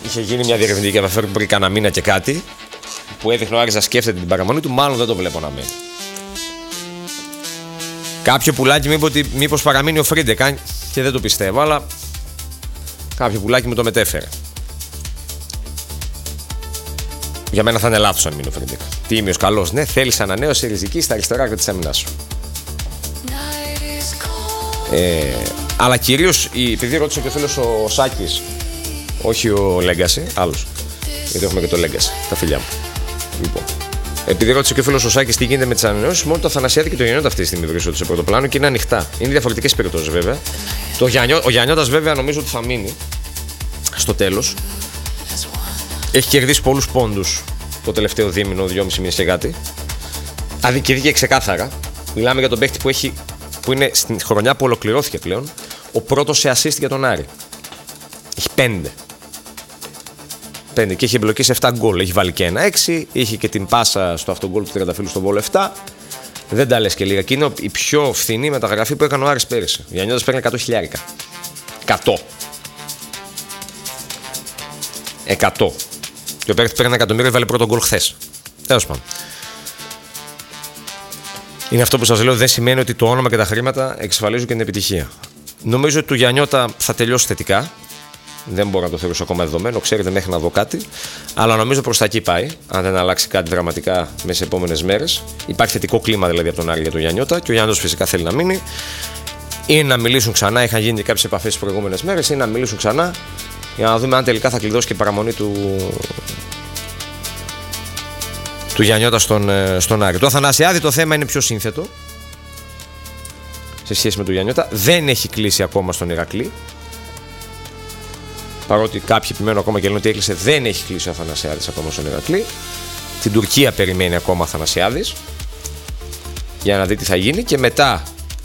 είχε γίνει μια διερευνητική επαφή πριν κάνα μήνα και κάτι, που έδειχνε ο Άρης να σκέφτεται την παραμονή του, μάλλον δεν το βλέπω να μένει. Κάποιο πουλάκι μου είπε ότι μήπως παραμείνει ο Φρίντεκ, και δεν το πιστεύω, αλλά κάποιο πουλάκι μου το μετέφερε. Για μένα θα είναι λάθος αν μείνει ο Φρίντεκ. Τίμιος, καλός, ναι, θέλεις ανανέωση ριζική στα αριστερά άκρα της άμυνας σου. Αλλά κυρίως, επειδή ρώτησε και ο φίλος ο Σάκης, όχι ο Λέγκαση, άλλος. Γιατί έχουμε και το Λέγκαση, τα φιλιά μου. Λοιπόν, επειδή ρώτησε και ο φίλος ο Σάκης τι γίνεται με τις ανανεώσεις, μόνο το Αθανασιάδη και το Γιαννιώτα αυτή τη στιγμή βρίσκονται σε πρώτο πλάνο και είναι ανοιχτά. Είναι διαφορετικές περιπτώσεις βέβαια. Ο Γιαννιώτας βέβαια νομίζω ότι θα μείνει στο τέλος. Έχει κερδίσει πολλούς πόντους το τελευταίο δίμηνο, 2,5 μήνες και κάτι. Αδικήθηκε ξεκάθαρα. Μιλάμε για τον παίχτη που είναι στην χρονιά που ολοκληρώθηκε πλέον ο πρώτος σε assist για τον Άρη. Έχει 5 και έχει εμπλοκή σε 7 γκολ. Έχει βάλει και ένα 6. Είχε και την πάσα στο αυτογκολ του Τριανταφύλλου στον Βόλο 7. Δεν τα λες και λίγα. Και είναι η πιο φθηνή μεταγραφή που έκανε ο Άρης πέρυσι. Ο Γιαννιώτας παίρνει 100 χιλιάρικα. 100. Και ο παίκτης παίρνει 1 εκατομμύριο, βάλει πρώτο γκολ χθες. Τέλος πάντων. Είναι αυτό που σας λέω, δεν σημαίνει ότι το όνομα και τα χρήματα εξασφαλίζουν και την επιτυχία. Νομίζω ότι του Γιαννιώτα θα τελειώσει θετικά. Δεν μπορώ να το θεωρήσω ακόμα δεδομένο, ξέρετε, μέχρι να δω κάτι. Αλλά νομίζω προς τα εκεί πάει, αν δεν αλλάξει κάτι δραματικά μέσα στις επόμενες μέρες. Υπάρχει θετικό κλίμα δηλαδή από τον Άρη για τον Γιαννιώτα και ο Γιαννιώτας φυσικά θέλει να μείνει. Ή να μιλήσουν ξανά, είχαν γίνει και κάποιες επαφές τις προηγούμενες μέρες, ή να μιλήσουν ξανά για να δούμε αν τελικά θα κλειδώσει και η παραμονή του Γιαννιώτα στον Άρη. Το Αθανασιάδη το θέμα είναι πιο σύνθετο σε σχέση με τον Γιαννιώτα. Δεν έχει κλείσει ακόμα στον Ηρακλή. Παρότι κάποιοι επιμένουν ακόμα και λένε ότι έκλεισε, δεν έχει κλείσει ο Αθανασιάδης ακόμα στον Ηρακλή. Την Τουρκία περιμένει ακόμα ο Αθανασιάδης για να δει τι θα γίνει και μετά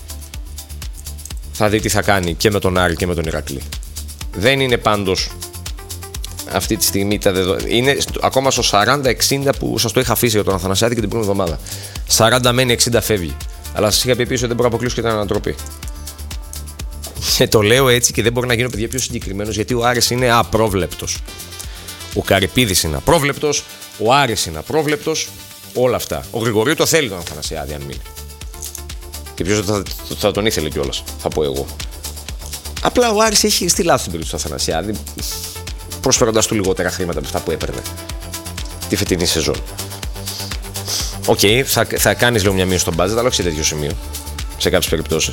θα δει τι θα κάνει και με τον Άρη και με τον Ηρακλή. Δεν είναι πάντως αυτή τη στιγμή τα δεδομένα. Είναι ακόμα στο 40-60 που σας το είχα αφήσει για τον Αθανασιάδη και την προηγούμενη εβδομάδα. 40 μένει, 60 φεύγει. Αλλά σας είχα πει επίσης ότι δεν μπορώ να αποκλείσω και την ανατροπή. Και το λέω έτσι και δεν μπορεί να γίνω, παιδιά, πιο συγκεκριμένος, γιατί ο Άρης είναι απρόβλεπτος. Ο Καρυπίδης είναι απρόβλεπτος. Ο Άρης είναι απρόβλεπτος. Όλα αυτά. Ο Γρηγορίου το θέλει τον Αθανασιάδη αν μείνει. Και ποιος θα τον ήθελε κιόλας, θα πω εγώ. Απλά ο Άρης έχει στη λάθος την περίπτωση του Αθανασιάδη, προσφέροντας του λιγότερα χρήματα από αυτά που έπαιρνε τη φετινή σεζόν. Οκ, θα κάνεις λίγο μια μείωση στον budget, αλλά όχι σε τέτοιο σημείο. Σε κάποιες περιπτώσεις.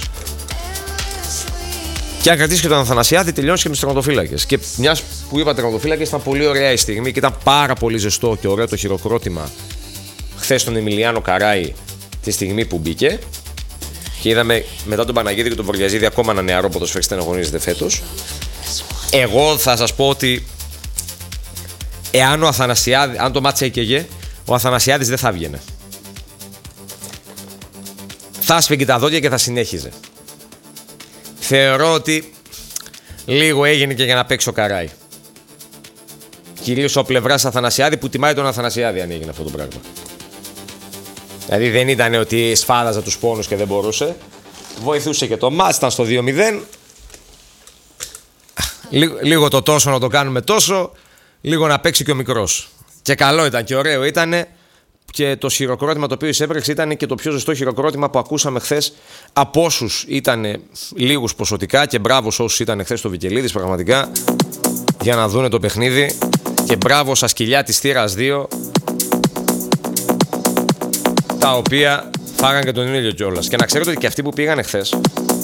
Και αν κρατήσει και τον Αθανασιάδη, τελειώνει και με τους τερματοφύλακες. Και μιας που είπα τερματοφύλακες, ήταν πολύ ωραία η στιγμή και ήταν πάρα πολύ ζεστό και ωραίο το χειροκρότημα χθες στον Εμιλιάνο Καράι τη στιγμή που μπήκε. Και είδαμε μετά τον Παναγίδη και τον Βορειαζίδη ακόμα ένα νεαρό ποδοσφαιριστή να αγωνίζεται φέτος. Εγώ θα σας πω ότι εάν αν το μάτς έκαιγε, ο Αθανασιάδης δεν θα βγαινε. Θα σφίγγει τα δόντια και θα συνέχιζε. Θεωρώ ότι λίγο έγινε και για να παίξει ο Καράι. Κυρίως ο πλευράς Αθανασιάδη που τιμάει τον Αθανασιάδη αν έγινε αυτό το πράγμα. Δηλαδή δεν ήταν ότι σφάδαζε τους πόνους και δεν μπορούσε. Βοηθούσε και το μάτς, ήταν στο 2-0. Λίγο το τόσο να το κάνουμε τόσο, λίγο να παίξει και ο μικρός. Και καλό ήταν και ωραίο ήταν. Και το χειροκρότημα το οποίο εισέπρεξε ήταν και το πιο ζεστό χειροκρότημα που ακούσαμε χθες από όσους ήταν λίγους ποσοτικά. Και μπράβο σε όσους ήταν χθες στο Βικελίδης, πραγματικά, για να δούνε το παιχνίδι. Και μπράβο στα σκυλιά της θύρας 2, τα οποία φάγαν και τον ήλιο κιόλας. Και να ξέρετε ότι και αυτοί που πήγαν χθες,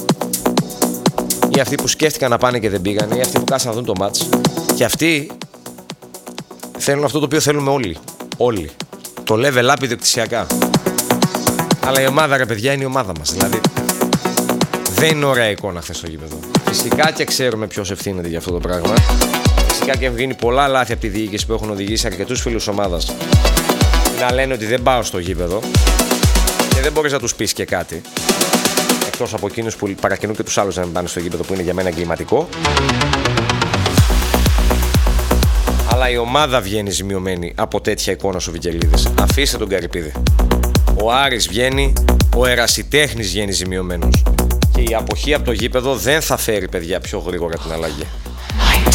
ή αυτοί που σκέφτηκαν να πάνε και δεν πήγαν, ή αυτοί που κάσαν να δουν το μάτς, και αυτοί θέλουν αυτό το οποίο θέλουμε όλοι. Όλοι. Το level up ιδιοκτησιακά. Αλλά η ομάδα, ρε παιδιά, είναι η ομάδα μας. Δηλαδή, δεν είναι ωραία εικόνα χθες στο γήπεδο. Φυσικά και ξέρουμε ποιος ευθύνεται για αυτό το πράγμα. Φυσικά και έχουν γίνει πολλά λάθη από τη διοίκηση που έχουν οδηγήσει αρκετούς φίλους ομάδας να λένε ότι δεν πάω στο γήπεδο. Και δεν μπορείς να τους πεις και κάτι. Εκτός από εκείνους που παρακινούν και τους άλλους να μην πάνε στο γήπεδο, που είναι για μένα εγκληματικό. Αλλά η ομάδα βγαίνει ζημιωμένη από τέτοια εικόνα στο Βικελίδης. Αφήστε τον Καρυπίδη. Ο Άρης βγαίνει, ο Ερασιτέχνης βγαίνει ζημιωμένος. Και η αποχή από το γήπεδο δεν θα φέρει, παιδιά, πιο γρήγορα την αλλαγή.